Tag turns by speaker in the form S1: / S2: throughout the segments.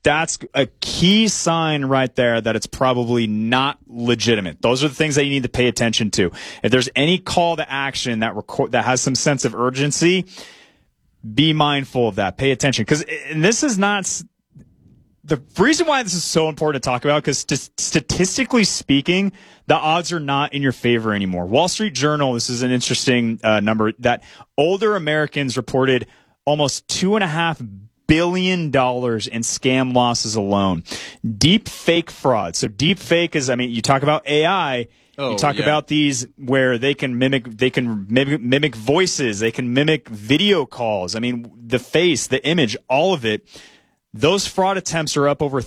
S1: that's a key sign right there that it's probably not legitimate. Those are the things that you need to pay attention to. If there's any call to action that has some sense of urgency, be mindful of that. Pay attention. Because this is not the reason why this is so important to talk about, because statistically speaking, the odds are not in your favor anymore. Wall Street Journal, this is an interesting number, that older Americans reported almost $2.5 billion in scam losses alone. Deep fake fraud. So deep fake is, you talk about AI. You talk about these where they can mimic voices, they can mimic video calls. The face, the image, all of it. Those fraud attempts are up over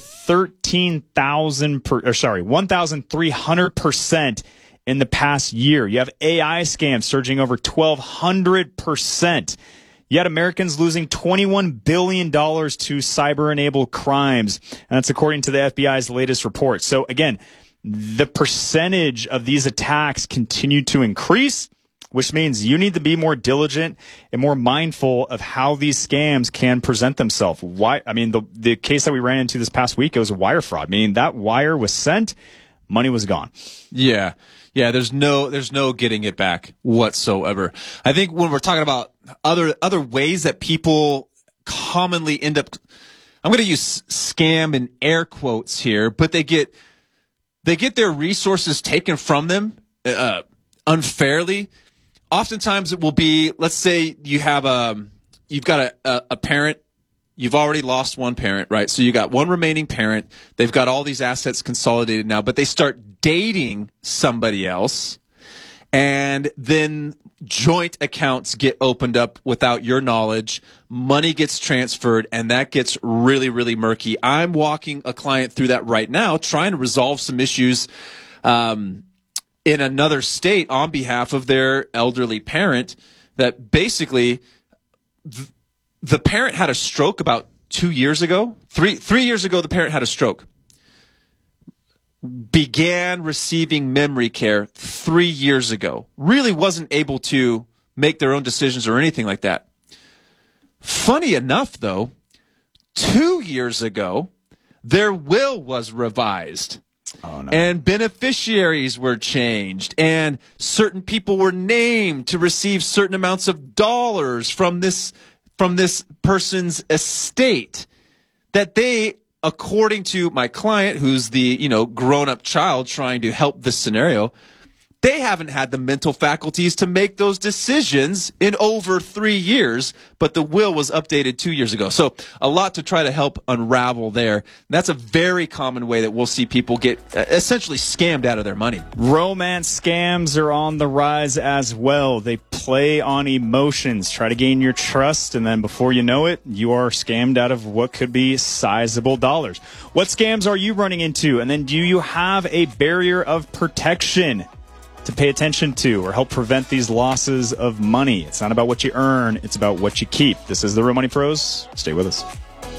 S1: 1,300% in the past year. You have AI scams surging over 1,200%. You had Americans losing $21 billion to cyber-enabled crimes. And that's according to the FBI's latest report. So again, the percentage of these attacks continue to increase, which means you need to be more diligent and more mindful of how these scams can present themselves. The case that we ran into this past week, it was a wire fraud. That wire was sent, money was gone.
S2: Yeah. Yeah, there's no getting it back whatsoever. I think when we're talking about other ways that people commonly end up, I'm going to use scam in air quotes here, but they get their resources taken from them unfairly. Oftentimes it will be, let's say you've got a parent. You've already lost one parent, right? So you got one remaining parent. They've got all these assets consolidated now, but they start dating somebody else, and then joint accounts get opened up without your knowledge. Money gets transferred, and that gets really, really murky. I'm walking a client through that right now, trying to resolve some issues in another state on behalf of their elderly parent that basically the parent had a stroke about 2 years ago. Three years ago, the parent had a stroke. Began receiving memory care 3 years ago. Really wasn't able to make their own decisions or anything like that. Funny enough, though, 2 years ago, their will was revised.
S1: Oh, no.
S2: And beneficiaries were changed, and certain people were named to receive certain amounts of dollars from this person's estate that they, according to my client, who's the grown-up child trying to help this scenario, they haven't had the mental faculties to make those decisions in over 3 years, but the will was updated 2 years ago. So a lot to try to help unravel there. That's a very common way that we'll see people get essentially scammed out of their money.
S1: Romance scams are on the rise as well. They play on emotions, try to gain your trust, and then before you know it, you are scammed out of what could be sizable dollars. What scams are you running into? And then do you have a barrier of protection to pay attention to or help prevent these losses of money? It's not about what you earn, it's about what you keep. This is the Real Money Pros. Stay with us.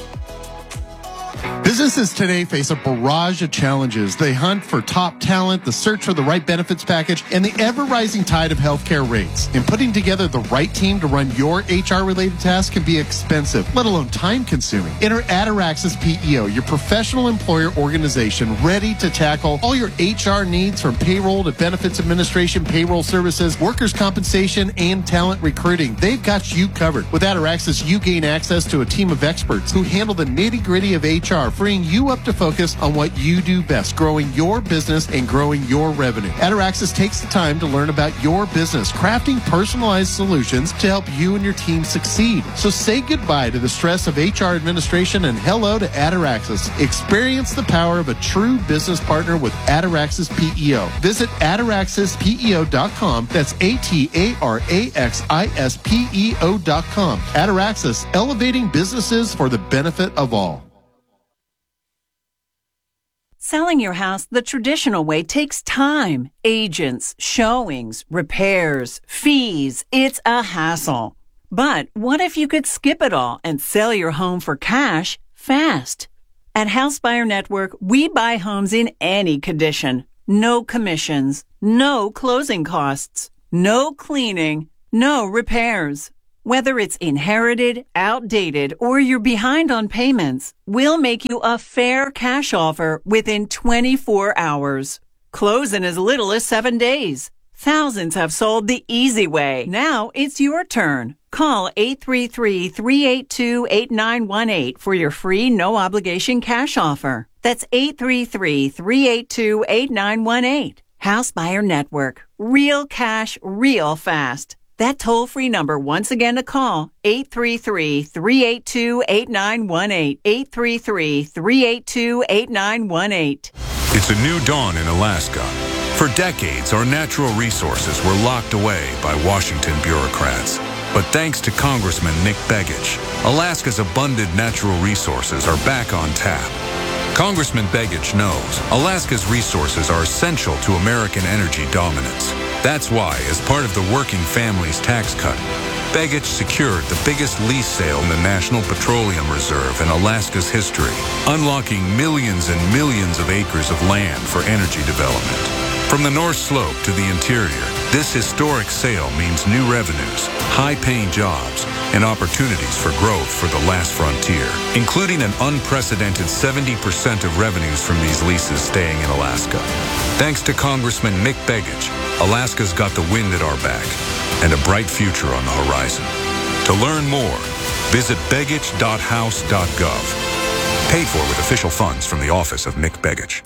S3: Businesses today face a barrage of challenges. They hunt for top talent, the search for the right benefits package, and the ever-rising tide of healthcare rates. And putting together the right team to run your HR-related tasks can be expensive, let alone time-consuming. Enter Ataraxis PEO, your professional employer organization ready to tackle all your HR needs, from payroll to benefits administration, payroll services, workers' compensation, and talent recruiting. They've got you covered. With Ataraxis, you gain access to a team of experts who handle the nitty-gritty of HR, freeing you up to focus on what you do best, growing your business and growing your revenue. Ataraxis takes the time to learn about your business, crafting personalized solutions to help you and your team succeed. So say goodbye to the stress of HR administration and hello to Ataraxis. Experience the power of a true business partner with Ataraxis PEO. Visit ataraxispeo.com. That's ATARAXISPEO.com. Ataraxis, elevating businesses for the benefit of all.
S4: Selling your house the traditional way takes time, agents, showings, repairs, fees. It's a hassle. But what if you could skip it all and sell your home for cash fast? At House Buyer Network, we buy homes in any condition. No commissions, no closing costs, no cleaning, no repairs. Whether it's inherited, outdated, or you're behind on payments, we'll make you a fair cash offer within 24 hours. Close in as little as 7 days. Thousands have sold the easy way. Now it's your turn. Call 833-382-8918 for your free no-obligation cash offer. That's 833-382-8918. House Buyer Network. Real cash, real fast. That toll-free number once again to call, 833-382-8918. 833-382-8918.
S5: It's a new dawn in Alaska. For decades, our natural resources were locked away by Washington bureaucrats. But thanks to Congressman Nick Begich, Alaska's abundant natural resources are back on tap. Congressman Begich knows Alaska's resources are essential to American energy dominance. That's why, as part of the Working Families Tax Cut, Begich secured the biggest lease sale in the National Petroleum Reserve in Alaska's history, unlocking millions and millions of acres of land for energy development. From the North Slope to the interior, this historic sale means new revenues, high-paying jobs, and opportunities for growth for the last frontier, including an unprecedented 70% of revenues from these leases staying in Alaska. Thanks to Congressman Nick Begich, Alaska's got the wind at our back and a bright future on the horizon. To learn more, visit begich.house.gov. Paid for with official funds from the office of Nick Begich.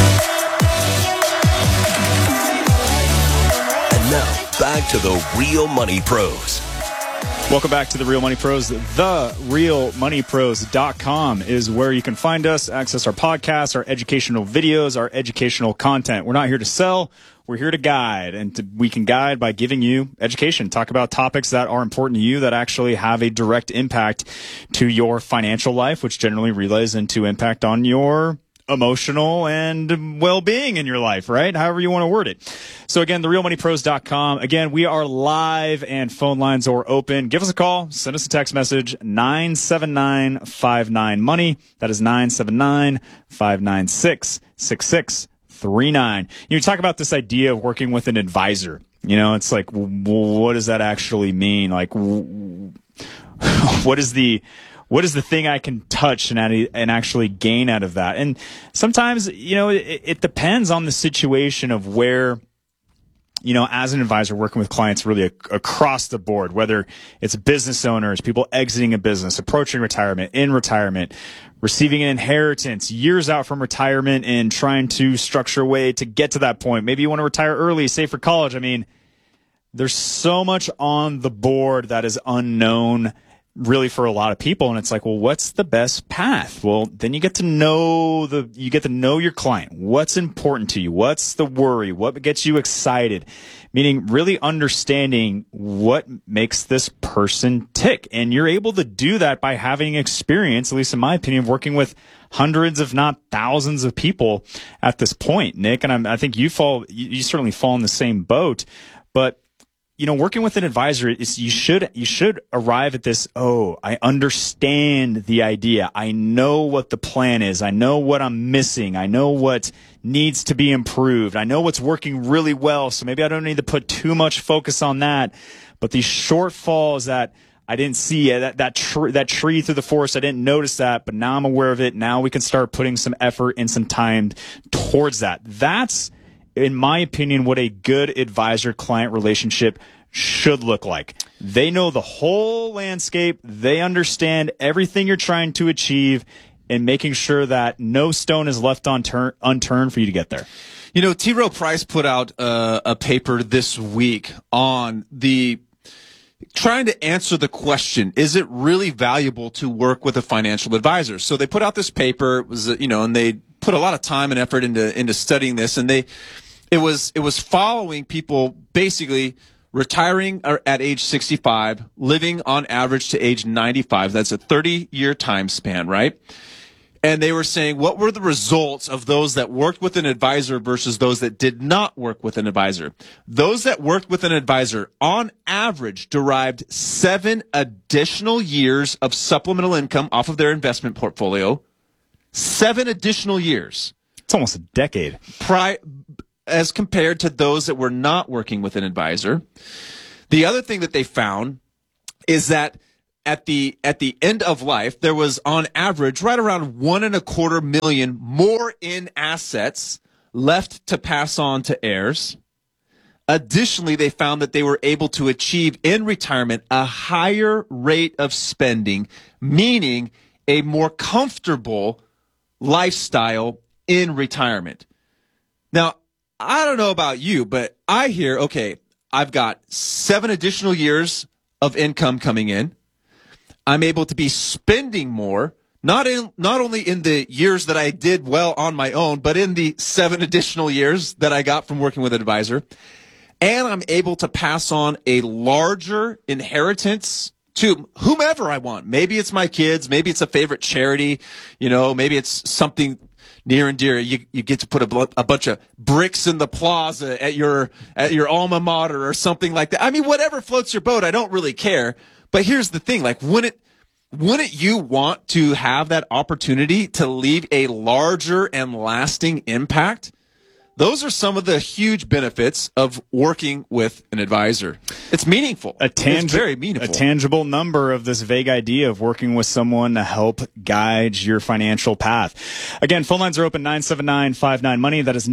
S6: And now, back to the Real Money Pros.
S1: Welcome back to The Real Money Pros. TheRealMoneyPros.com is where you can find us, access our podcasts, our educational videos, our educational content. We're not here to sell. We're here to guide, and we can guide by giving you education, talk about topics that are important to you that actually have a direct impact to your financial life, which generally relays into impact on your emotional and well-being in your life, right? However you want to word it. So again, TheRealMoneyPros.com. Again, we are live and phone lines are open. Give us a call. Send us a text message, 979-59-MONEY. That is 979-596-6639. You talk about this idea of working with an advisor. You know, it's like, well, what does that actually mean? Like, what is the thing I can touch and actually gain out of that? And sometimes, you know, it depends on the situation of where, you know, as an advisor working with clients really across the board, whether it's business owners, people exiting a business, approaching retirement, in retirement, receiving an inheritance, years out from retirement and trying to structure a way to get to that point. Maybe you want to retire early, save for college. I mean, there's so much on the board that is unknown really for a lot of people. And it's like, well, what's the best path? Well, then you get to know your client. What's important to you? What's the worry? What gets you excited? Meaning really understanding what makes this person tick. And you're able to do that by having experience, at least in my opinion, working with hundreds, if not thousands of people at this point, Nick. And I think you certainly fall in the same boat, but you know, working with an advisor is you should arrive at this, oh, I understand the idea. I know what the plan is. I know what I'm missing. I know what needs to be improved. I know what's working really well. So maybe I don't need to put too much focus on that. But these shortfalls that I didn't see, that tree through the forest, I didn't notice that, but now I'm aware of it. Now we can start putting some effort and some time towards that. That's, in my opinion, what a good advisor-client relationship should look like. They know the whole landscape. They understand everything you're trying to achieve and making sure that no stone is left unturned for you to get there.
S2: You know, T. Rowe Price put out a paper this week on trying to answer the question, is it really valuable to work with a financial advisor? So they put out this paper, and they put a lot of time and effort into studying this, and it was following people basically retiring at age 65, living on average to age 95. That's a 30-year time span, right? And they were saying, what were the results of those that worked with an advisor versus those that did not work with an advisor? Those that worked with an advisor, on average, derived 7 additional years of supplemental income off of their investment portfolio. 7 additional years.
S1: It's almost a decade.
S2: As compared to those that were not working with an advisor. The other thing that they found is that at the end of life, there was on average right around $1.25 million more in assets left to pass on to heirs. Additionally, they found that they were able to achieve in retirement a higher rate of spending, meaning a more comfortable lifestyle in retirement. Now, I don't know about you, but I hear, okay, I've got 7 additional years of income coming in. I'm able to be spending more, not only in the years that I did well on my own, but in the 7 additional years that I got from working with an advisor. And I'm able to pass on a larger inheritance to whomever I want. Maybe it's my kids. Maybe it's a favorite charity. Maybe it's something near and dear. You get to put a bunch of bricks in the plaza at your alma mater or something like that. I mean, whatever floats your boat. I don't really care. But here's the thing. Like, wouldn't you want to have that opportunity to leave a larger and lasting impact? Those are some of the huge benefits of working with an advisor. It's meaningful. It's very meaningful.
S1: A tangible number of this vague idea of working with someone to help guide your financial path. Again, phone lines are open 979-59-MONEY. That is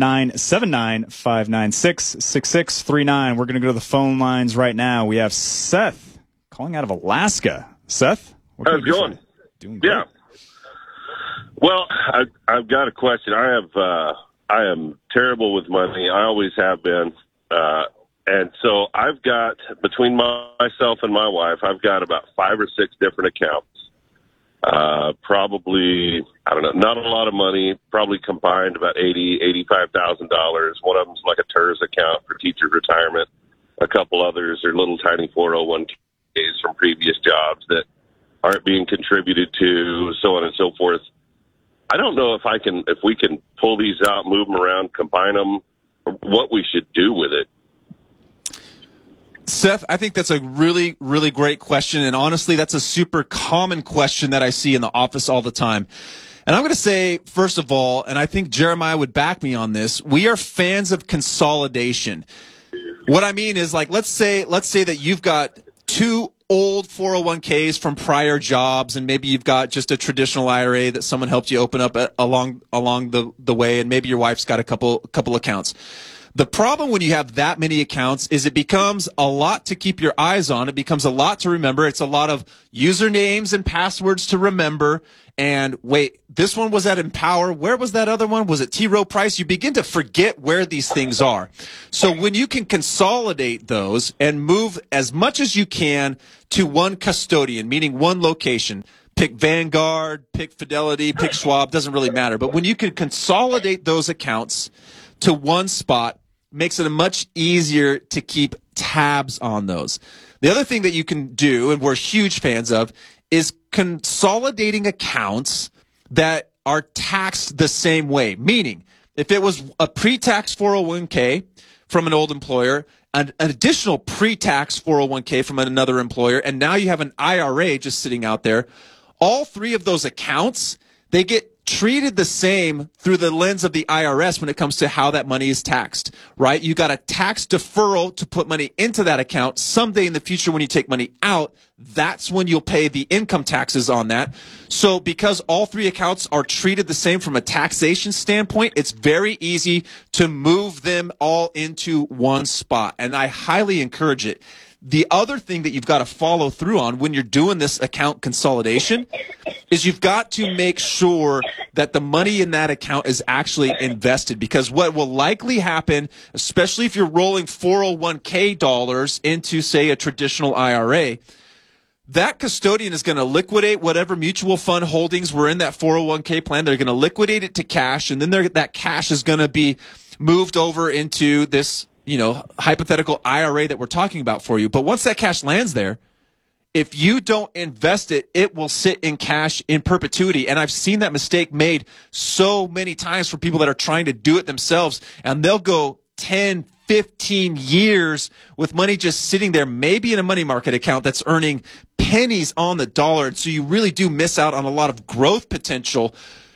S1: 979-596-6639. We're going to go to the phone lines right now. We have Seth calling out of Alaska. Seth?
S7: How's it going?
S1: Doing great.
S7: Yeah. Well, I've got a question. I am terrible with money. I always have been. And so I've got, between myself and my wife, I've got about 5 or 6 different accounts. Probably, I don't know, not a lot of money, probably combined about $85,000. One of them's like a TERS account for teacher retirement. A couple others are little tiny 401ks from previous jobs that aren't being contributed to, so on and so forth. I don't know if we can pull these out, move them around, combine them, or what we should do with it.
S2: Seth, I think that's a really, really great question. And honestly, that's a super common question that I see in the office all the time. And I'm going to say, first of all, and I think Jeremiah would back me on this, we are fans of consolidation. What I mean is, like, let's say that you've got 2 old 401ks from prior jobs, and maybe you've got just a traditional IRA that someone helped you open up along the way, and maybe your wife's got a couple accounts. The problem when you have that many accounts is it becomes a lot to keep your eyes on. It becomes a lot to remember. It's a lot of usernames and passwords to remember. And wait, this one was at Empower. Where was that other one? Was it T. Rowe Price? You begin to forget where these things are. So when you can consolidate those and move as much as you can to one custodian, meaning one location, pick Vanguard, pick Fidelity, pick Schwab, doesn't really matter. But when you can consolidate those accounts to one spot, makes it much easier to keep tabs on those. The other thing that you can do, and we're huge fans of, is consolidating accounts that are taxed the same way. Meaning, if it was a pre-tax 401k from an old employer, an additional pre-tax 401k from another employer, and now you have an IRA just sitting out there, all 3 of those accounts, they get treated the same through the lens of the IRS when it comes to how that money is taxed, right? You got a tax deferral to put money into that account. Someday in the future when you take money out, that's when you'll pay the income taxes on that. So because all 3 accounts are treated the same from a taxation standpoint, it's very easy to move them all into one spot. And I highly encourage it. The other thing that you've got to follow through on when you're doing this account consolidation is you've got to make sure that the money in that account is actually invested, because what will likely happen, especially if you're rolling 401k dollars into, say, a traditional IRA, that custodian is going to liquidate whatever mutual fund holdings were in that 401k plan. They're going to liquidate it to cash, and then that cash is going to be moved over into this hypothetical IRA that we're talking about for you. But once that cash lands there, if you don't invest it, it will sit in cash in perpetuity. And I've seen that mistake made so many times for people that are trying to do it themselves. And they'll go 10, 15 years with money just sitting there, maybe in a money market account that's earning pennies on the dollar. And so you really do miss out on a lot of growth potential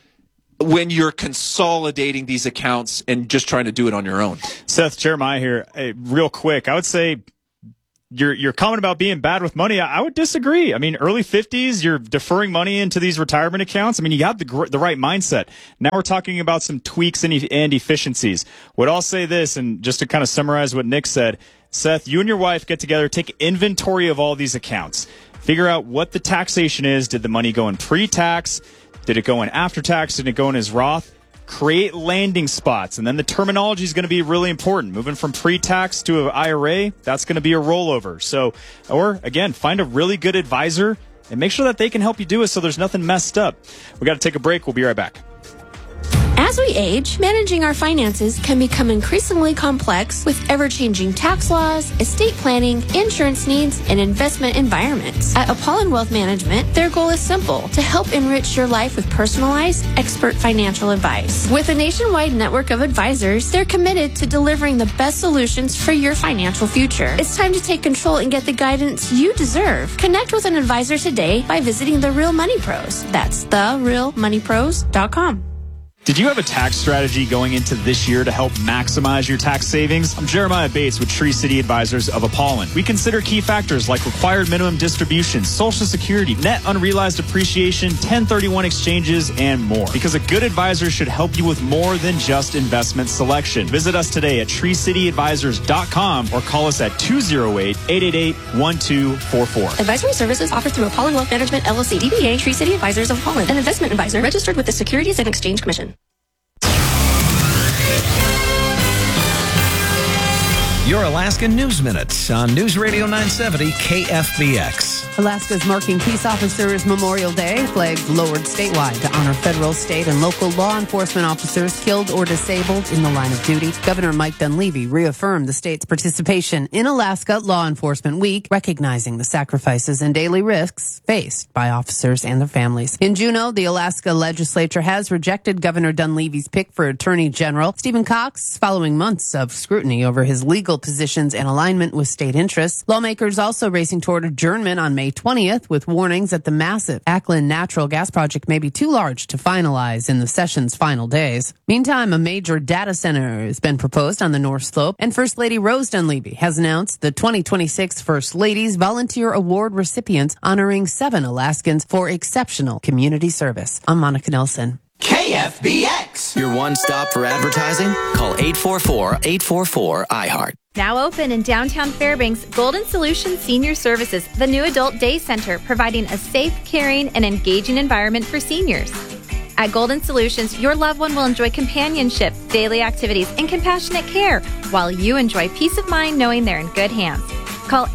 S2: when you're consolidating these accounts and just trying to do it on your own.
S1: Seth, Jeremiah here. Hey, real quick, I would say your comment about being bad with money, I would disagree. I mean, early 50s, you're deferring money into these retirement accounts. I mean, you have the right mindset. Now we're talking about some tweaks and efficiencies. What I'll say this, and just to kind of summarize what Nick said, Seth, you and your wife get together, take inventory of all these accounts. Figure out what the taxation is. Did the money go in pre-tax? Did it go in after tax? Did it go in as Roth? Create landing spots. And then the terminology is going to be really important. Moving from pre-tax to an IRA, that's going to be a rollover. So, or again, find a really good advisor and make sure that they can help you do it so there's nothing messed up. We got to take a break. We'll be right back.
S8: As we age, managing our finances can become increasingly complex with ever-changing tax laws, estate planning, insurance needs, and investment environments. At Apollon Wealth Management, their goal is simple: to help enrich your life with personalized, expert financial advice. With a nationwide network of advisors, they're committed to delivering the best solutions for your financial future. It's time to take control and get the guidance you deserve. Connect with an advisor today by visiting The Real Money Pros. That's therealmoneypros.com.
S1: Did you have a tax strategy going into this year to help maximize your tax savings? I'm Jeremiah Bates with Tree City Advisors of Apollon. We consider key factors like required minimum distributions, Social Security, net unrealized appreciation, 1031 exchanges, and more. Because a good advisor should help you with more than just investment selection. Visit us today at treecityadvisors.com or call us at 208-888-1244.
S8: Advisory services offered through Apollon Wealth Management, LLC, DBA, Tree City Advisors of Apollon, an investment advisor registered with the Securities and Exchange Commission.
S9: Your Alaska News Minutes on News Radio 970 KFBX.
S10: Alaska's marking Peace Officers Memorial Day. Flags lowered statewide to honor federal, state, and local law enforcement officers killed or disabled in the line of duty. Governor Mike Dunleavy reaffirmed the state's participation in Alaska Law Enforcement Week, recognizing the sacrifices and daily risks faced by officers and their families. In Juneau, the Alaska legislature has rejected Governor Dunleavy's pick for Attorney General Stephen Cox following months of scrutiny over his legal positions and alignment with state interests. Lawmakers also racing toward adjournment on May 20th with warnings that the massive Ackland natural gas project may be too large to finalize in the session's final days. Meantime, a major data center has been proposed on the North Slope, and First Lady Rose Dunleavy has announced the 2026 First Ladies Volunteer Award recipients, honoring 7 Alaskans for exceptional community service. I'm Monica Nelson.
S11: KFBX. Your one stop for advertising? Call 844-844-iHeart.
S12: Now open in downtown Fairbanks, Golden Solutions Senior Services, the new adult day center, providing a safe, caring, and engaging environment for seniors. At Golden Solutions, your loved one will enjoy companionship, daily activities, and compassionate care, while you enjoy peace of mind knowing they're in good hands. Call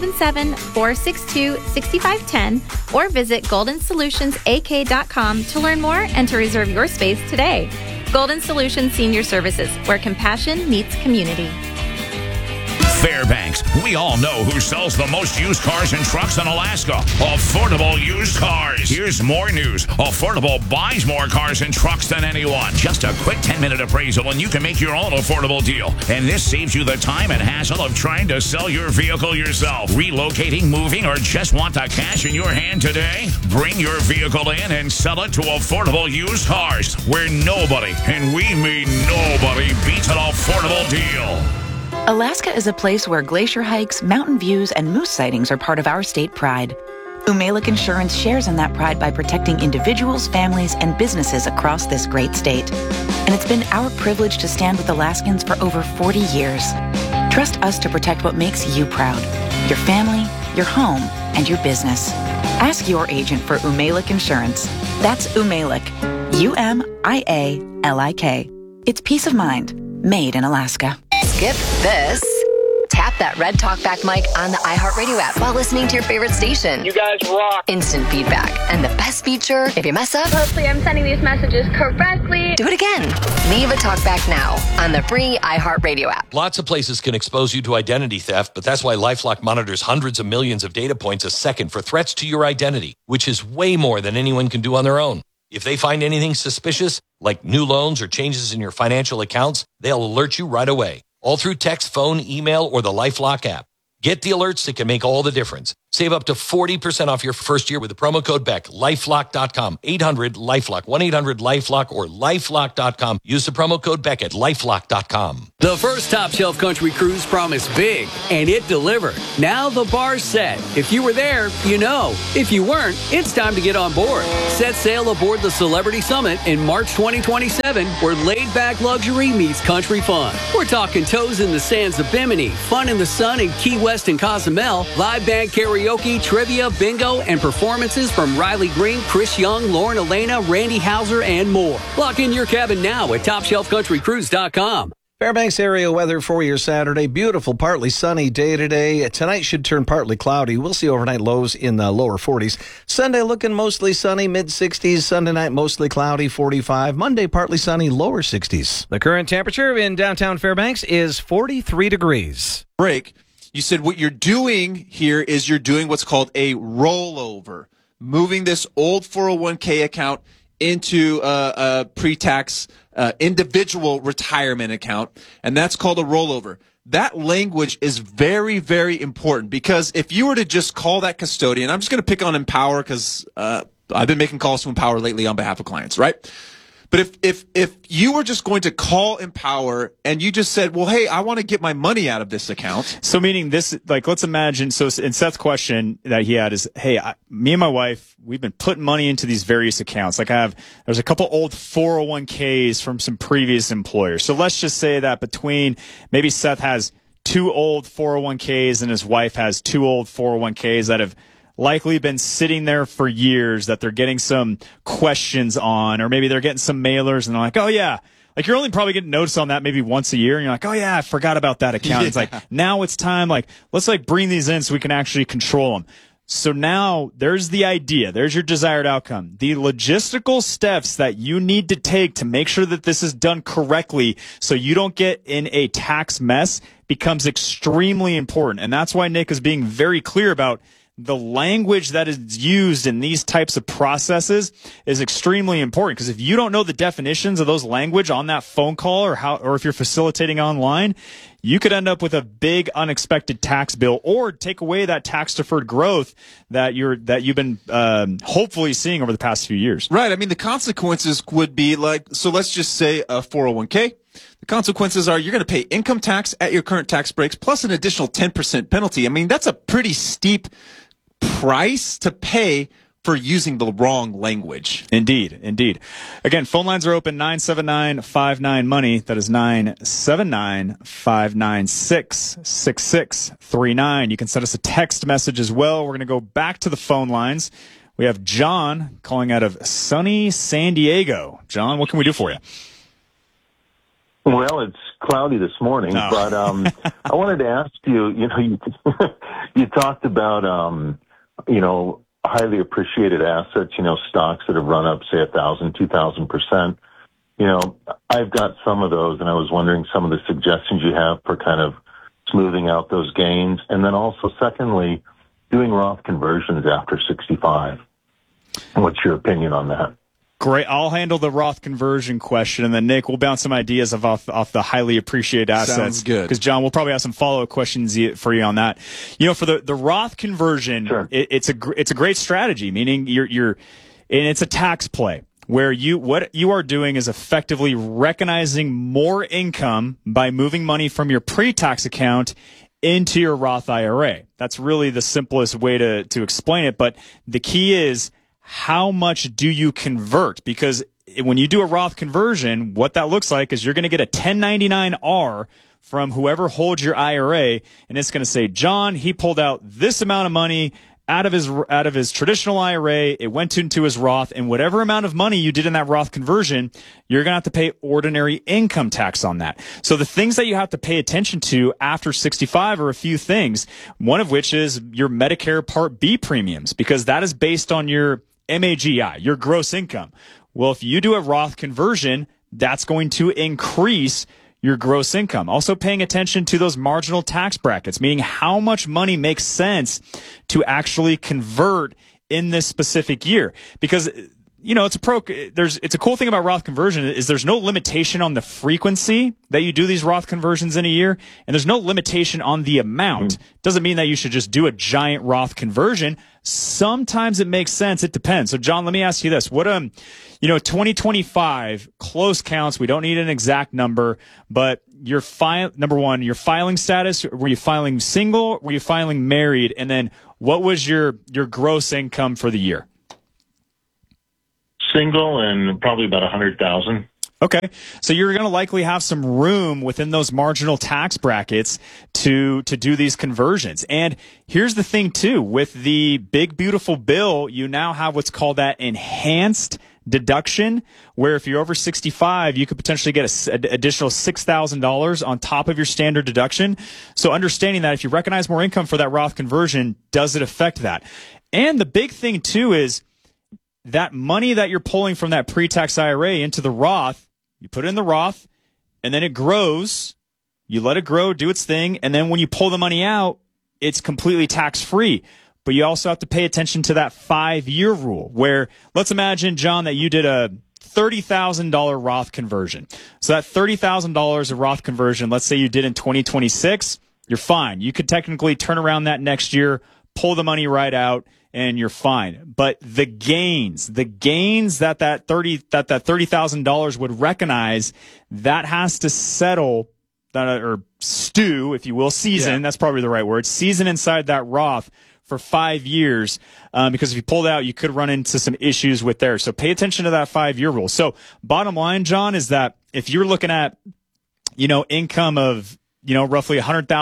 S12: 877-462-6510 or visit GoldenSolutionsAK.com to learn more and to reserve your space today. Golden Solutions Senior Services, where compassion meets community.
S13: Fairbanks, we all know who sells the most used cars and trucks in Alaska. Affordable Used Cars. Here's more news. Affordable buys more cars and trucks than anyone. Just a quick 10-minute appraisal and you can make your own affordable deal. And this saves you the time and hassle of trying to sell your vehicle yourself. Relocating, moving, or just want the cash in your hand today? Bring your vehicle in and sell it to Affordable Used Cars, where nobody, and we mean nobody, beats an affordable deal.
S14: Alaska is a place where glacier hikes, mountain views, and moose sightings are part of our state pride. Umelik Insurance shares in that pride by protecting individuals, families, and businesses across this great state. And it's been our privilege to stand with Alaskans for over 40 years. Trust us to protect what makes you proud: your family, your home, and your business. Ask your agent for Umelik Insurance. That's Umelik, UMIALIK. It's peace of mind, made in Alaska.
S15: Skip this. Tap that red talkback mic on the iHeartRadio app while listening to your favorite station.
S16: You guys rock.
S15: Instant feedback. And the best feature, if you mess up,
S16: hopefully I'm sending these messages correctly.
S15: Do it again. Leave a talkback now on the free iHeartRadio app.
S17: Lots of places can expose you to identity theft, but that's why LifeLock monitors hundreds of millions of data points a second for threats to your identity, which is way more than anyone can do on their own. If they find anything suspicious, like new loans or changes in your financial accounts, they'll alert you right away. All through text, phone, email, or the LifeLock app. Get the alerts that can make all the difference. Save up to 40% off your first year with the promo code BECK. LifeLock.com. 800-LIFELOCK. 1-800-LIFELOCK or LifeLock.com. Use the promo code BECK at LifeLock.com.
S18: The first Top Shelf Country Cruise promised big, and it delivered. Now the bar's set. If you were there, you know. If you weren't, it's time to get on board. Set sail aboard the Celebrity Summit in March 2027, where laid-back luxury meets country fun. We're talking toes in the sands of Bimini, fun in the sun in Key West and Cozumel, live band karaoke, trivia, bingo, and performances from Riley Green, Chris Young, Lauren Elena, Randy Hauser, and more. Lock in your cabin now at TopShelfCountryCruise.com.
S9: Fairbanks area weather for your Saturday. Beautiful, partly sunny day today. Tonight should turn partly cloudy. We'll see overnight lows in the lower 40s. Sunday looking mostly sunny, mid-60s. Sunday night mostly cloudy, 45. Monday partly sunny, lower 60s.
S19: The current temperature in downtown Fairbanks is 43 degrees.
S2: Break. You said what you're doing here is you're doing what's called a rollover, moving this old 401k account into a pre-tax individual retirement account, and that's called a rollover. That language is very, very important, because if you were to just call that custodian, I'm just going to pick on Empower because I've been making calls to Empower lately on behalf of clients, right? But if you were just going to call Empower and you just said, well, hey, I want to get my money out of this account.
S1: So meaning this, like, let's imagine, so in Seth's question that he had is, hey, me and my wife, we've been putting money into these various accounts. Like there's a couple old 401ks from some previous employers. So let's just say that between maybe Seth has 2 old 401ks and his wife has 2 old 401ks that have likely been sitting there for years that they're getting some questions on, or maybe they're getting some mailers and they're like, oh yeah, like you're only probably getting notice on that maybe once a year, and you're like, oh yeah, I forgot about that account. Yeah. It's like, now it's time, like, let's like bring these in so we can actually control them. So now there's the idea. There's your desired outcome. The logistical steps that you need to take to make sure that this is done correctly so you don't get in a tax mess becomes extremely important. And that's why Nick is being very clear about the language that is used in these types of processes is extremely important, because if you don't know the definitions of those language on that phone call or if you're facilitating online, you could end up with a big unexpected tax bill or take away that tax deferred growth that you've been hopefully seeing over the past few years.
S2: Right. I mean, the consequences would be like, so let's just say a 401k. The consequences are you're going to pay income tax at your current tax breaks plus an additional 10% penalty. I mean, that's a pretty steep price to pay for using the wrong language.
S1: Indeed. Again, phone lines are open, 979-59-MONEY. That is 979-596-6639. You can send us a text message as well. We're going to go back to the phone lines. We have John calling out of sunny San Diego. John, what can we do for you?
S20: Well, it's cloudy this morning, but I wanted to ask you, you talked about, highly appreciated assets, stocks that have run up, say, 1,000, 2,000%. I've got some of those, and I was wondering some of the suggestions you have for kind of smoothing out those gains. And then also, secondly, doing Roth conversions after 65. What's your opinion on that?
S1: Great. I'll handle the Roth conversion question, and then Nick, we'll bounce some ideas off the highly appreciated assets. Sounds
S2: good.
S1: Because John, we'll probably have some follow-up questions for you on that. For the Roth conversion, sure. It's a great strategy. Meaning and it's a tax play where what you are doing is effectively recognizing more income by moving money from your pre-tax account into your Roth IRA. That's really the simplest way to explain it. But the key is, how much do you convert? Because when you do a Roth conversion, what that looks like is you're going to get a 1099-R from whoever holds your IRA, and it's going to say, John, he pulled out this amount of money out of his traditional IRA, it went into his Roth, and whatever amount of money you did in that Roth conversion, you're going to have to pay ordinary income tax on that. So the things that you have to pay attention to after 65 are a few things, one of which is your Medicare Part B premiums, because that is based on your MAGI, your gross income. Well, if you do a Roth conversion, that's going to increase your gross income. Also paying attention to those marginal tax brackets, meaning how much money makes sense to actually convert in this specific year. Because it's a cool thing about Roth conversion is there's no limitation on the frequency that you do these Roth conversions in a year, and there's no limitation on the amount. Doesn't mean that you should just do a giant Roth conversion. Sometimes it makes sense. It depends. So, John, let me ask you this. What, 2025, close counts, we don't need an exact number, but number one, your filing status, were you filing single, were you filing married, and then what was your gross income for the year?
S20: Single and probably about 100,000.
S1: Okay. So you're going to likely have some room within those marginal tax brackets to do these conversions. And here's the thing too, with the big beautiful bill, you now have what's called that enhanced deduction, where if you're over 65, you could potentially get an additional $6,000 on top of your standard deduction. So understanding that if you recognize more income for that Roth conversion, does it affect that? And the big thing too is that money that you're pulling from that pre-tax IRA into the Roth, you put it in the Roth, and then it grows. You let it grow, do its thing, and then when you pull the money out, it's completely tax-free. But you also have to pay attention to that 5-year rule, where let's imagine, John, that you did a $30,000 Roth conversion. So that $30,000 of Roth conversion, let's say you did in 2026, you're fine. You could technically turn around that next year, pull the money right out, and you're fine. But the gains that $30,000 would recognize, that has to settle or stew, if you will, season. Yeah. That's probably the right word. Season inside that Roth for 5 years, because if you pulled out, you could run into some issues with there. So pay attention to that 5-year rule. So bottom line, John, is that if you're looking at, income of, roughly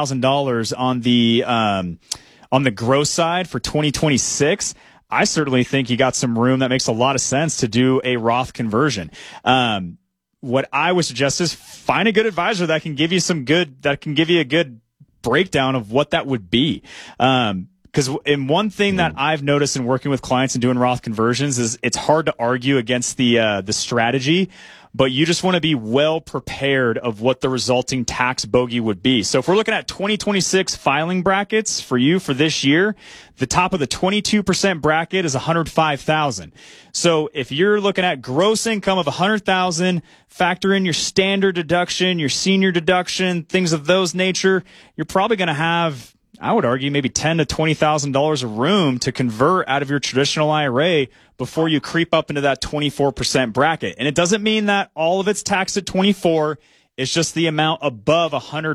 S1: $100,000 on the gross side for 2026, I certainly think you got some room that makes a lot of sense to do a Roth conversion. What I would suggest is find a good advisor that can give you a good breakdown of what that would be. Because one thing that I've noticed in working with clients and doing Roth conversions is it's hard to argue against the strategy, but you just want to be well prepared of what the resulting tax bogey would be. So if we're looking at 2026 filing brackets for you for this year, the top of the 22% bracket is $105,000. So if you're looking at gross income of $100,000, factor in your standard deduction, your senior deduction, things of those nature, you're probably going to have, I would argue, maybe $10,000 to $20,000 of room to convert out of your traditional IRA before you creep up into that 24% bracket. And it doesn't mean that all of it's taxed at 24. It's just the amount above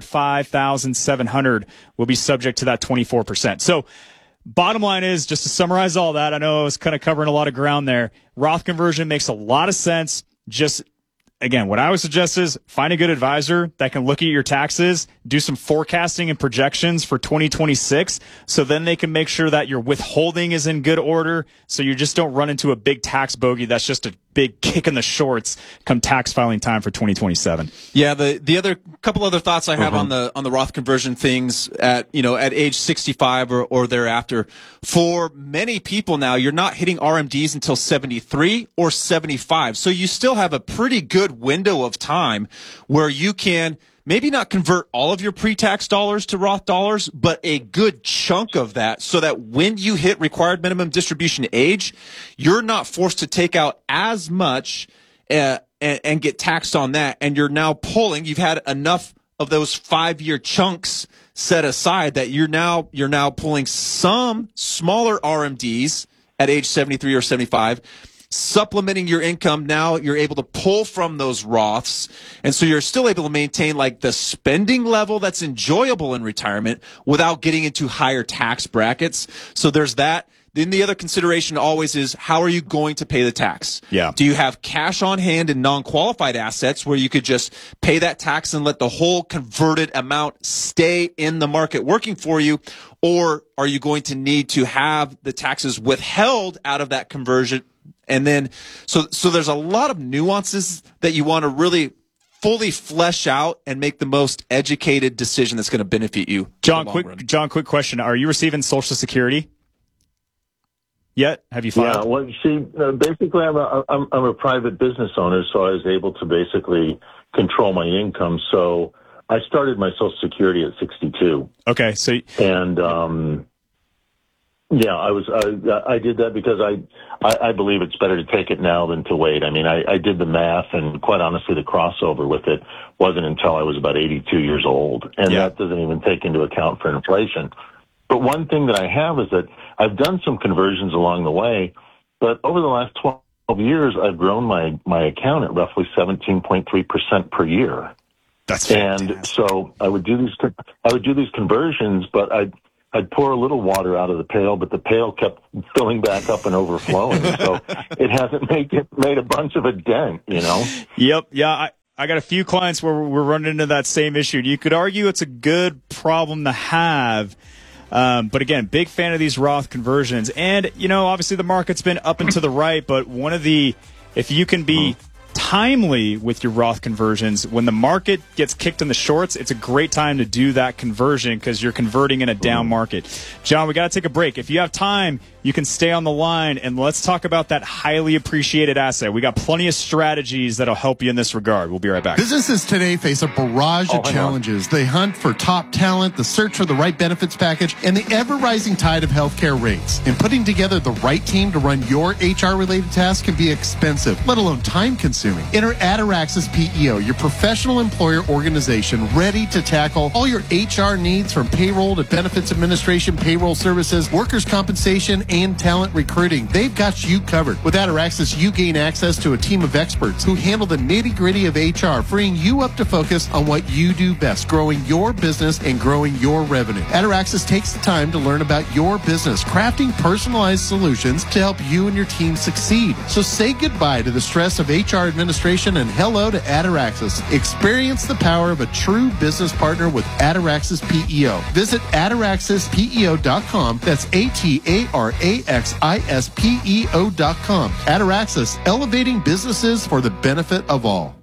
S1: $105,700 will be subject to that 24%. So bottom line is, just to summarize all that, I know I was kind of covering a lot of ground there. Roth conversion makes a lot of sense. Just again, what I would suggest is find a good advisor that can look at your taxes, do some forecasting and projections for 2026, so then they can make sure that your withholding is in good order, so you just don't run into a big tax bogey that's just a big kick in the shorts come tax filing time for 2027.
S2: Yeah, the other couple other thoughts I have on the Roth conversion things at age 65 or thereafter. For many people now, you're not hitting RMDs until 73 or 75. So you still have a pretty good window of time where you can maybe not convert all of your pre-tax dollars to Roth dollars, but a good chunk of that, so that when you hit required minimum distribution age, you're not forced to take out as much and get taxed on that. And you've had enough of those 5-year chunks set aside that you're now pulling some smaller RMDs at age 73 or 75, supplementing your income. Now you're able to pull from those Roths, and so you're still able to maintain like the spending level that's enjoyable in retirement without getting into higher tax brackets. So there's that. Then the other consideration always is, how are you going to pay the tax?
S1: Yeah.
S2: Do you have cash on hand and non-qualified assets where you could just pay that tax and let the whole converted amount stay in the market working for you? Or are you going to need to have the taxes withheld out of that conversion? And then, so there's a lot of nuances that you want to really fully flesh out and make the most educated decision that's going to benefit you.
S1: John, quick question. Are you receiving Social Security yet? Have you filed?
S20: Yeah, well, see, basically I'm a private business owner, so I was able to basically control my income. So I started my Social Security at 62.
S1: Okay. So,
S20: and, Yeah, I did that because I believe it's better to take it now than to wait. I mean, I did the math, and quite honestly, the crossover with it wasn't until I was about 82 years old. And that doesn't even take into account for inflation. But one thing that I have is that I've done some conversions along the way, but over the last 12 years, I've grown my account at roughly 17.3% per year.
S1: That's fantastic.
S20: And so I would do these conversions, but I'd pour a little water out of the pail, but the pail kept filling back up and overflowing. So it hasn't made a bunch of a dent, you know?
S1: Yep. Yeah. I got a few clients where we're running into that same issue. You could argue it's a good problem to have. But again, big fan of these Roth conversions. And, obviously the market's been up and to the right, but if you can be timely with your Roth conversions, when the market gets kicked in the shorts, it's a great time to do that conversion because you're converting in a down market. John, we got to take a break. If you have time, you can stay on the line, and let's talk about that highly appreciated asset. We got plenty of strategies that'll help you in this regard. We'll be right back.
S3: Businesses today face a barrage of challenges. They hunt for top talent, the search for the right benefits package, and the ever-rising tide of healthcare rates. And putting together the right team to run your HR-related tasks can be expensive, let alone time-consuming. Enter Ataraxis PEO, your professional employer organization ready to tackle all your HR needs from payroll to benefits administration, payroll services, workers' compensation, and talent recruiting. They've got you covered. With Ataraxis, you gain access to a team of experts who handle the nitty-gritty of HR, freeing you up to focus on what you do best, growing your business and growing your revenue. Ataraxis takes the time to learn about your business, crafting personalized solutions to help you and your team succeed. So say goodbye to the stress of HR administration and hello to Ataraxis. Experience the power of a true business partner with Ataraxis PEO. Visit ataraxispeo.com. That's ATARAXISPEO.com. Ataraxis, elevating businesses for the benefit of all.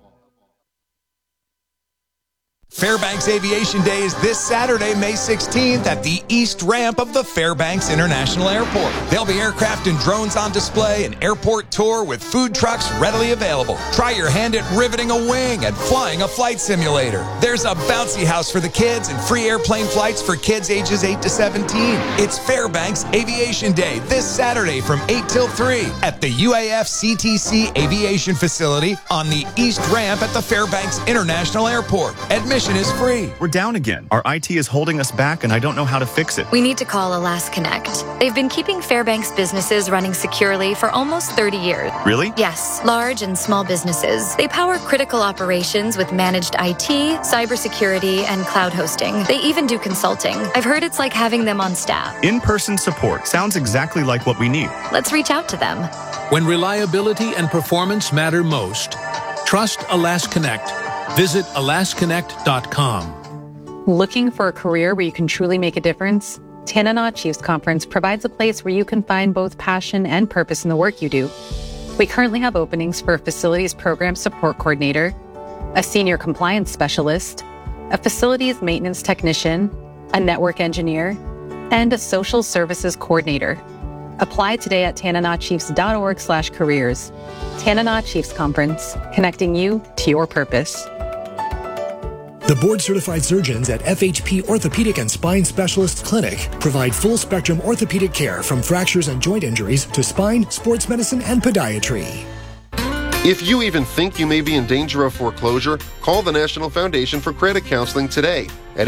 S21: Fairbanks Aviation Day is this Saturday, May 16th at the East Ramp of the Fairbanks International Airport. There'll be aircraft and drones on display, an airport tour with food trucks readily available. Try your hand at riveting a wing and flying a flight simulator. There's a bouncy house for the kids and free airplane flights for kids ages 8 to 17. It's Fairbanks Aviation Day this Saturday from 8 till 3 at the UAF CTC Aviation Facility on the East Ramp at the Fairbanks International Airport. Admission is free.
S22: We're down again. Our IT is holding us back, and I don't know how to fix it.
S23: We need to call AlasConnect. They've been keeping Fairbanks businesses running securely for almost 30 years.
S22: Really?
S23: Yes, large and small businesses. They power critical operations with managed IT, cybersecurity, and cloud hosting. They even do consulting. I've heard it's like having them on staff.
S22: In-person support sounds exactly like what we need.
S23: Let's reach out to them.
S24: When reliability and performance matter most, trust AlasConnect. Visit alasconnect.com.
S25: Looking for a career where you can truly make a difference? Tanana Chiefs Conference provides a place where you can find both passion and purpose in the work you do. We currently have openings for a facilities program support coordinator, a senior compliance specialist, a facilities maintenance technician, a network engineer, and a social services coordinator. Apply today at tananachiefs.org/careers. Tanana Chiefs Conference, connecting you to your purpose.
S26: The board-certified surgeons at FHP Orthopedic and Spine Specialists Clinic provide full-spectrum orthopedic care from fractures and joint injuries to spine, sports medicine, and podiatry.
S27: If you even think you may be in danger of foreclosure, call the National Foundation for Credit Counseling today at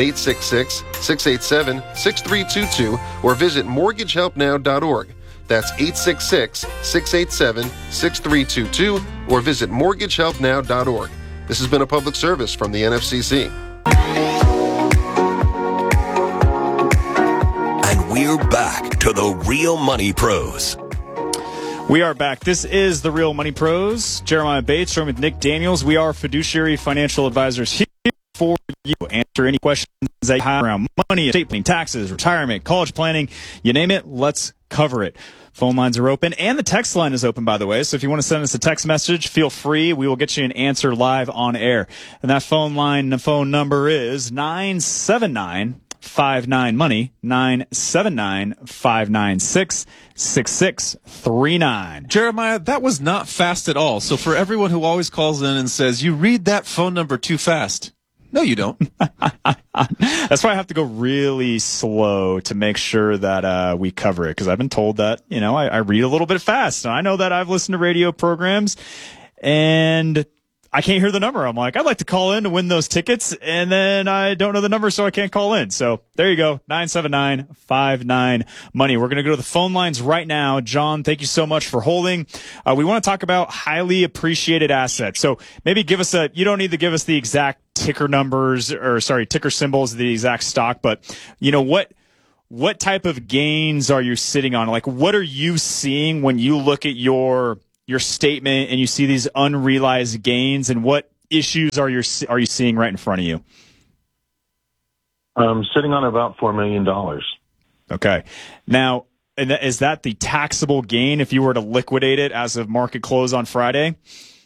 S27: 866-687-6322 or visit mortgagehelpnow.org. That's 866-687-6322 or visit mortgagehelpnow.org. This has been a public service from the NFCC.
S6: And we're back to the Real Money Pros.
S1: We are back. This is the Real Money Pros. Jeremiah Bates, joined with Nick Daniels. We are fiduciary financial advisors here for you. Answer any questions that you have around money, estate planning, taxes, retirement, college planning, you name it, let's cover it. Phone lines are open, and the text line is open, by the way. So if you want to send us a text message, feel free. We will get you an answer live on air. And that phone line, the phone number is 979-59-MONEY, 979-596-6639.
S2: Jeremiah, that was not fast at all. So for everyone who always calls in and says, you read that phone number too fast, No, you don't.
S1: That's why I have to go really slow to make sure that we cover it, because I've been told that, I read a little bit fast. And I know that I've listened to radio programs and I can't hear the number. I'm like, I'd like to call in to win those tickets, and then I don't know the number, so I can't call in. So there you go, 979-59-MONEY. We're going to go to the phone lines right now. John, thank you so much for holding. We want to talk about highly appreciated assets. So maybe give us you don't need to give us the exact ticker symbols of the exact stock, but what type of gains are you sitting on? Like, what are you seeing when you look at your statement and you see these unrealized gains, and what issues are you seeing right in front of you?
S20: I'm sitting on about $4 million.
S1: Okay. Now, is that the taxable gain if you were to liquidate it as of market close on Friday?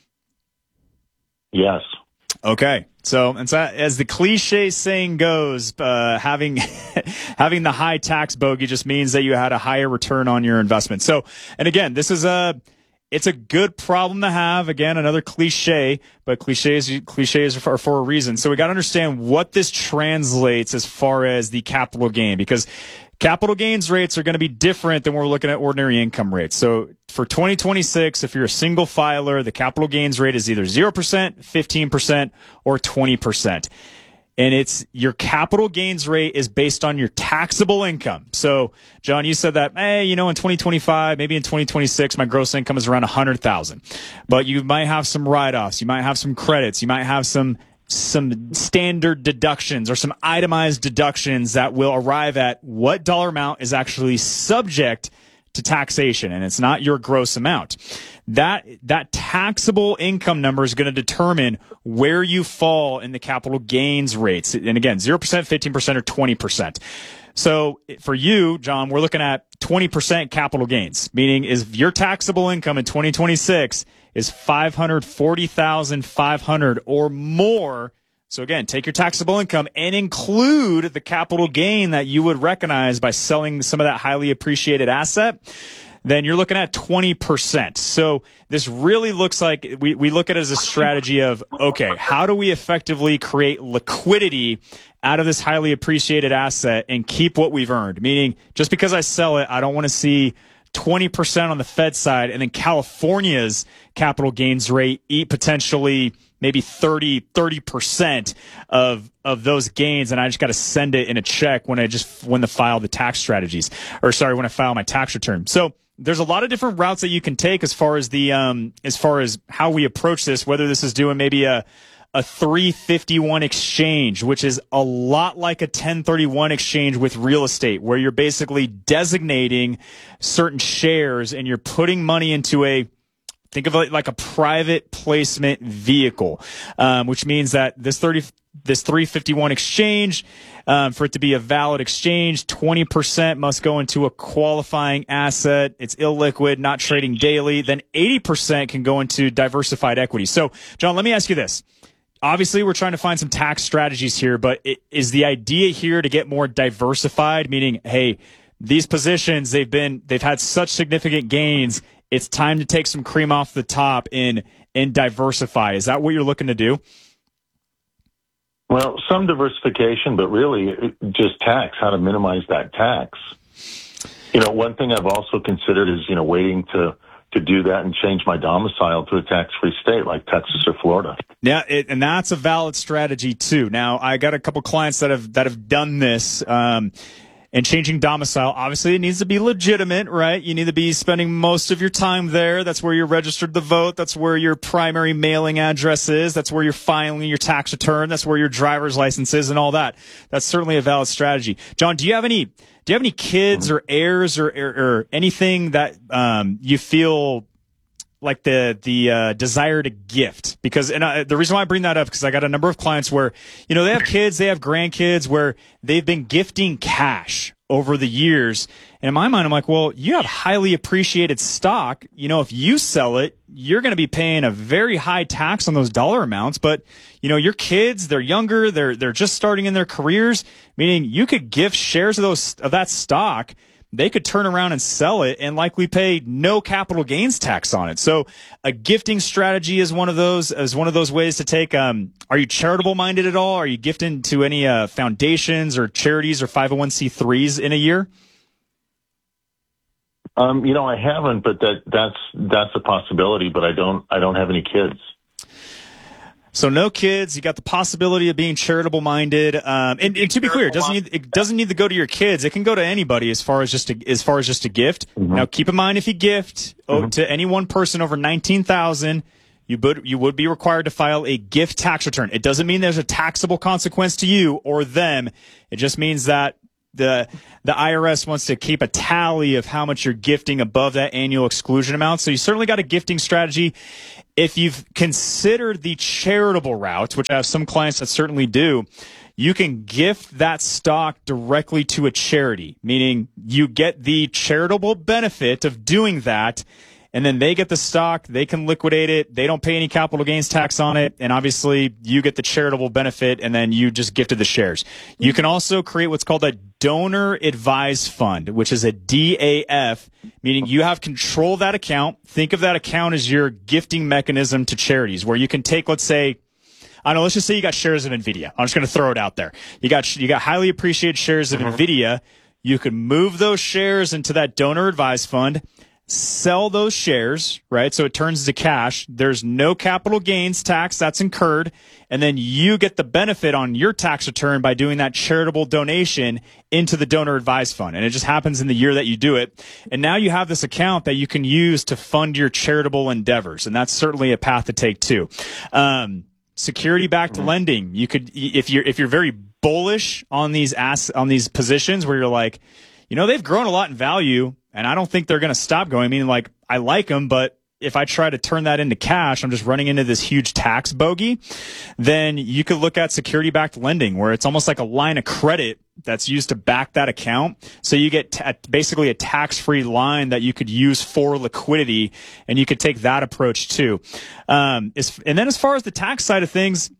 S20: Yes.
S1: Okay. So as the cliche saying goes, having the high tax bogey just means that you had a higher return on your investment. So, and again, it's a good problem to have. Again, another cliche, but cliches are for a reason. So we got to understand what this translates as far as the capital gain, because capital gains rates are going to be different than we're looking at ordinary income rates. So for 2026, if you're a single filer, the capital gains rate is either 0%, 15%, or 20%. And it's your capital gains rate is based on your taxable income. So, John, you said that, in 2025, maybe in 2026, my gross income is around $100,000. But you might have some write-offs, you might have some credits, you might have some standard deductions or some itemized deductions that will arrive at what dollar amount is actually subject to taxation, and it's not your gross amount. That taxable income number is going to determine where you fall in the capital gains rates. And again, 0%, 15%, or 20%. So for you, John, we're looking at 20% capital gains, meaning is your taxable income in 2026 is $540,500 or more. So again, take your taxable income and include the capital gain that you would recognize by selling some of that highly appreciated asset. Then you're looking at 20%. So this really looks like we look at it as a strategy of, okay, how do we effectively create liquidity out of this highly appreciated asset and keep what we've earned? Meaning, just because I sell it, I don't want to see 20% on the Fed side and then California's capital gains rate eat potentially maybe 30% of those gains, and I just got to send it in a check when I file the tax strategies, when I file my tax return. So there's a lot of different routes that you can take as far as how we approach this, whether this is doing maybe a 351 exchange, which is a lot like a 1031 exchange with real estate, where you're basically designating certain shares and you're putting money into think of it like a private placement vehicle, which means that this 351 exchange, for it to be a valid exchange, 20% must go into a qualifying asset. It's illiquid, not trading daily. Then 80% can go into diversified equity. So, John, let me ask you this. Obviously, we're trying to find some tax strategies here, but is the idea here to get more diversified, meaning, hey, these positions, they've had such significant gains, it's time to take some cream off the top and diversify. Is that what you're looking to do?
S20: Well, some diversification, but really just tax, how to minimize that tax. One thing I've also considered is, waiting to do that and change my domicile to a tax-free state like Texas or Florida. Yeah,
S1: and that's a valid strategy too. Now, I got a couple clients that have done this. And changing domicile, obviously it needs to be legitimate, right? You need to be spending most of your time there. That's where you're registered to vote. That's where your primary mailing address is. That's where you're filing your tax return. That's where your driver's license is and all that. That's certainly a valid strategy. John, do you have any kids or heirs or anything that you feel like the desire to gift? Because the reason why I bring that up, because I got a number of clients where they have kids, they have grandkids, where they've been gifting cash over the years, and in my mind I'm like, well, you have highly appreciated stock. If you sell it, you're going to be paying a very high tax on those dollar amounts, but your kids, they're younger, they're just starting in their careers, meaning you could gift shares of that stock, they could turn around and sell it and likely pay no capital gains tax on it. So a gifting strategy is one of those ways to take. Are you charitable minded at all? Are you gifting to any foundations or charities or 501c3s in a year?
S20: I haven't, but that's a possibility, but I don't have any kids.
S1: So no kids. You got the possibility of being charitable minded. And to be clear, it doesn't need to go to your kids. It can go to anybody as far as just a gift. Mm-hmm. Now keep in mind, if you gift to any one person over 19,000, you would be required to file a gift tax return. It doesn't mean there's a taxable consequence to you or them. It just means that the IRS wants to keep a tally of how much you're gifting above that annual exclusion amount. So you certainly got a gifting strategy. If you've considered the charitable route, which I have some clients that certainly do, you can gift that stock directly to a charity, meaning you get the charitable benefit of doing that, and then they get the stock, they can liquidate it, they don't pay any capital gains tax on it, and obviously you get the charitable benefit, and then you just gifted the shares. You can also create what's called a donor advised fund, which is a DAF, meaning you have control of that account. Think of that account as your gifting mechanism to charities, where you can take, let's say, I don't know, let's just say you got shares of NVIDIA. I'm just going to throw it out there. You got highly appreciated shares of NVIDIA. You could move those shares into that donor advised fund, sell those shares, right? So it turns into cash. There's no capital gains tax that's incurred. And then you get the benefit on your tax return by doing that charitable donation into the donor advised fund. And it just happens in the year that you do it. And now you have this account that you can use to fund your charitable endeavors. And that's certainly a path to take too. Security-backed lending. You could, if you're very bullish on these positions where you're like, they've grown a lot in value, and I don't think they're going to stop going. I mean, like, I like them, but if I try to turn that into cash, I'm just running into this huge tax bogey. Then you could look at security-backed lending, where it's almost like a line of credit that's used to back that account. So you get basically a tax-free line that you could use for liquidity, and you could take that approach too. And then as far as the tax side of things,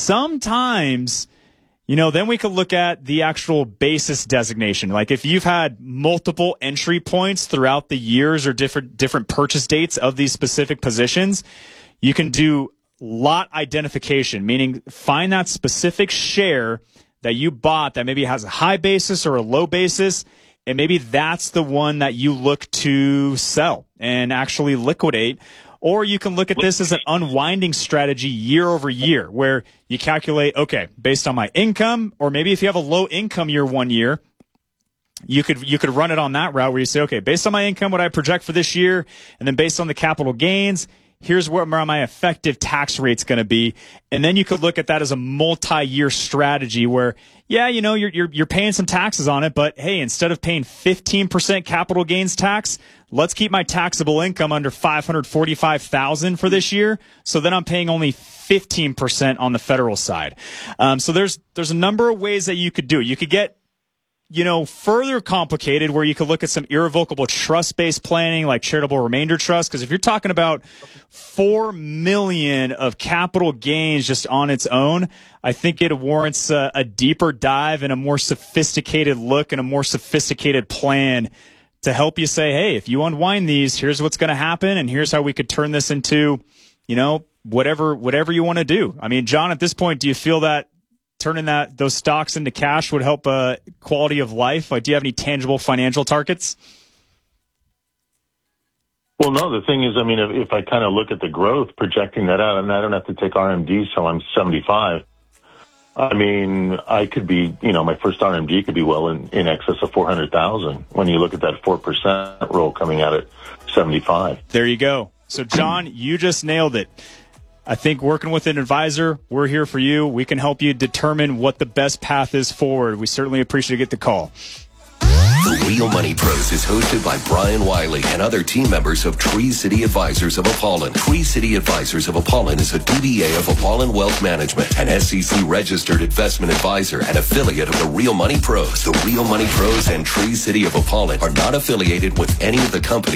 S1: sometimes, then we could look at the actual basis designation. Like if you've had multiple entry points throughout the years or different purchase dates of these specific positions, you can do lot identification, meaning find that specific share that you bought that maybe has a high basis or a low basis, and maybe that's the one that you look to sell and actually liquidate. Or you can look at this as an unwinding strategy year over year, where you calculate, okay, based on my income, or maybe if you have a low income year one year, you could run it on that route where you say, okay, based on my income, what I project for this year, and then based on the capital gains, here's where my effective tax rate's going to be. And then you could look at that as a multi-year strategy where, yeah, you're paying some taxes on it, but hey, instead of paying 15% capital gains tax, let's keep my taxable income under $545,000 for this year. So then I'm paying only 15% on the federal side. So there's a number of ways that you could do it. You could get further complicated, where you could look at some irrevocable trust-based planning like charitable remainder trust. Because if you're talking about $4 million of capital gains just on its own, I think it warrants a deeper dive and a more sophisticated look and a more sophisticated plan to help you say, hey, if you unwind these, here's what's going to happen, and here's how we could turn this into, whatever you want to do. I mean, John, at this point, do you feel that turning those stocks into cash would help quality of life? Like, do you have any tangible financial targets?
S20: Well, no. The thing is, I mean, if I kind of look at the growth, projecting that out, and I don't have to take RMD till I'm 75. I mean, I could be, my first RMD could be well in excess of 400,000 when you look at that 4% roll coming out at 75.
S1: There you go. So, John, you just nailed it. I think working with an advisor, we're here for you. We can help you determine what the best path is forward. We certainly appreciate the call.
S6: The Real Money Pros is hosted by Brian Wiley and other team members of Tree City Advisors of Apollon. Tree City Advisors of Apollon is a DBA of Apollon Wealth Management, an SEC-registered investment advisor and affiliate of the Real Money Pros. The Real Money Pros and Tree City of Apollon are not affiliated with any of the companies